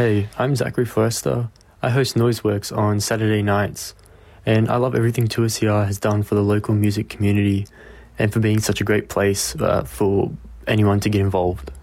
Hey, I'm Zachary Forrester. I host Noiseworks on Saturday nights, and I love everything 2SER has done for the local music community and for being such a great place for anyone to get involved.